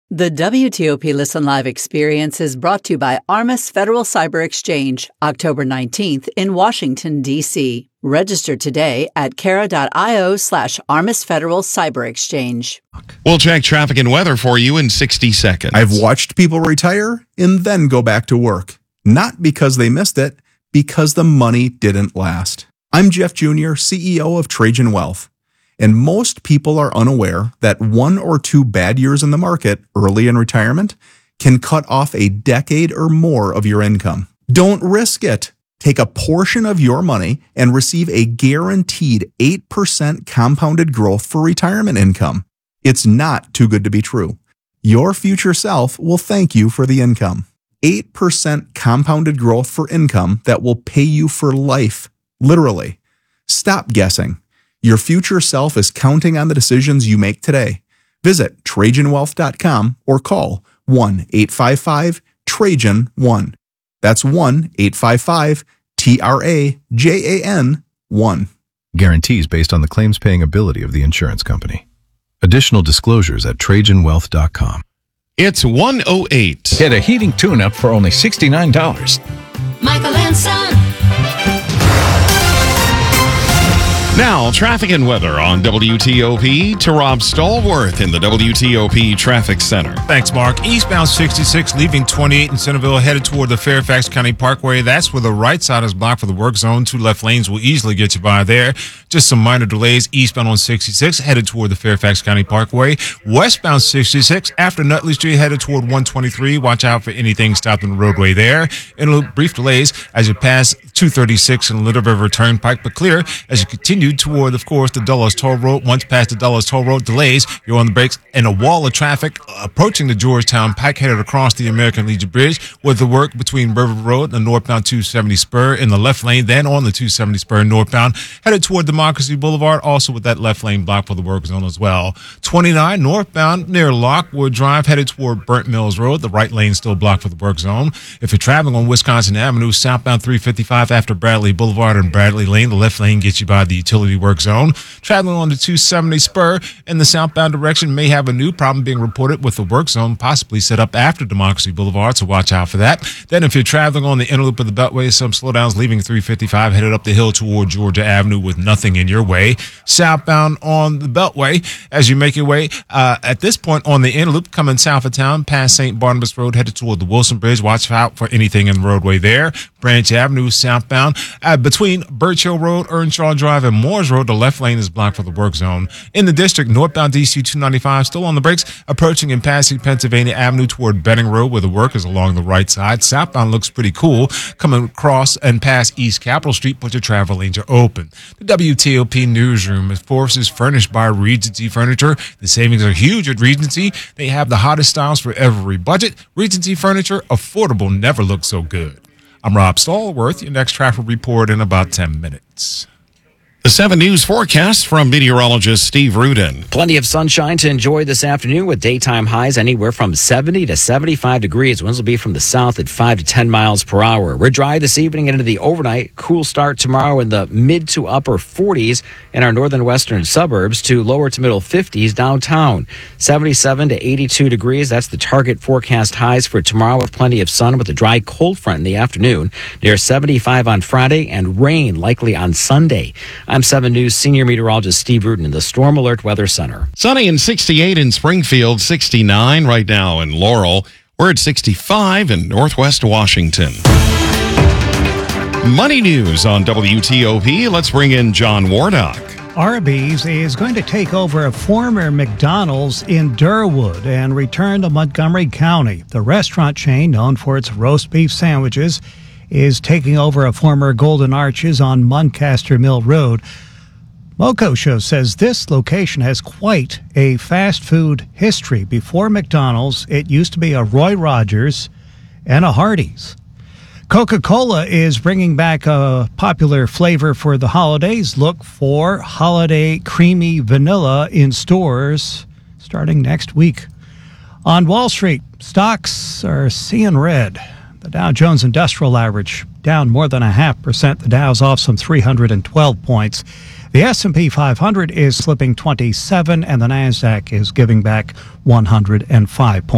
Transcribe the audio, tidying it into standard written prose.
The WTOP Listen Live experience is brought to you by Armis Federal Cyber Exchange, October 19th in Washington, D.C. Register today at Kara.io/Armis Federal Cyber Exchange. We'll check traffic and weather for you in 60 seconds. I've watched people retire and then go back to work. Not because they missed it, because the money didn't last. I'm Jeff Jr., CEO of Trajan Wealth. And most people are unaware that 1 or 2 bad years in the market early in retirement can cut off a decade or more of your income. Don't risk it. Take a portion of your money and receive a guaranteed 8% compounded growth for retirement income. It's not too good to be true. Your future self will thank you for the income. 8% compounded growth for income that will pay you for life. Literally. Stop guessing. Your future self is counting on the decisions you make today. Visit TrajanWealth.com or call 1-855-TRAJAN-1. That's 1-855-TRAJAN-1. Guarantees based on the claims-paying ability of the insurance company. Additional disclosures at TrajanWealth.com. It's 1:08. Get a heating tune-up for only $69. Michael and Son. Now, traffic and weather on WTOP to Rob Stallworth in the WTOP Traffic Center. Thanks, Mark. Eastbound 66 leaving 28 in Centerville headed toward the Fairfax County Parkway. That's where the right side is blocked for the work zone. 2 left lanes will easily get you by there. Just some minor delays eastbound on 66 headed toward the Fairfax County Parkway. Westbound 66 after Nutley Street headed toward 123. Watch out for anything stopped on the roadway there. And brief delays as you pass 236 and Little River Turnpike, but clear as you continue toward, of course, the Dulles Toll Road. Once past the Dulles Toll Road, delays, you're on the brakes, and a wall of traffic approaching the Georgetown Pike headed across the American Legion Bridge with the work between River Road and the northbound 270 spur in the left lane, then on the 270 spur northbound, headed toward Democracy Boulevard, also with that left lane blocked for the work zone as well. 29 northbound near Lockwood Drive, headed toward Burnt Mills Road. The right lane still blocked for the work zone. If you're traveling on Wisconsin Avenue, southbound 355 after Bradley Boulevard and Bradley Lane, the left lane gets you by the utility work zone. Traveling on the 270 spur in the southbound direction may have a new problem being reported with the work zone possibly set up after Democracy Boulevard, so watch out for that. Then if you're traveling on the inner loop of the Beltway, some slowdowns leaving 355 headed up the hill toward Georgia Avenue with nothing in your way. Southbound on the Beltway as you make your way at this point on the inner loop coming south of town past St. Barnabas Road headed toward the Wilson Bridge. Watch out for anything in the roadway there. Branch Avenue southbound between Birch Hill Road, Earnshaw Drive, and Moores Road, the left lane is blocked for the work zone. In the district, northbound DC 295 still on the brakes, approaching and passing Pennsylvania Avenue toward Benning Road where the work is along the right side. Southbound looks pretty cool. Coming across and past East Capitol Street, but your travel lanes are open. The WTOP newsroom, of course, is furnished by Regency Furniture. The savings are huge at Regency. They have the hottest styles for every budget. Regency Furniture, affordable, never looks so good. I'm Rob Stallworth. Your next traffic report in about 10 minutes. The 7 News forecast from meteorologist Steve Rudin. Plenty of sunshine to enjoy this afternoon with daytime highs anywhere from 70 to 75 degrees. Winds will be from the south at 5 to 10 miles per hour. We're dry this evening into the overnight. Cool start tomorrow in the mid to upper 40s in our northern western suburbs to lower to middle 50s downtown. 77 to 82 degrees. That's the target forecast highs for tomorrow with plenty of sun with a dry cold front in the afternoon. Near 75 on Friday and rain likely on Sunday. I'm 7 News senior meteorologist Steve Rudin in the Storm Alert Weather Center. Sunny and 68 in Springfield, 69 right now in Laurel. We're at 65 in Northwest Washington. Money news on WTOP. Let's bring in John Wardock. Arby's is going to take over a former McDonald's in Durwood and return to Montgomery County. The restaurant chain, known for its roast beef sandwiches, is taking over a former Golden Arches on Muncaster Mill Road. Moco Show says this location has quite a fast food history. Before McDonald's, it used to be a Roy Rogers and a Hardee's. Coca-Cola is bringing back a popular flavor for the holidays. Look for Holiday Creamy Vanilla in stores starting next week. On Wall Street, stocks are seeing red. The Dow Jones Industrial Average down more than 0.5%. The Dow's off some 312 points. The S&P 500 is slipping 27, and the NASDAQ is giving back 105 points.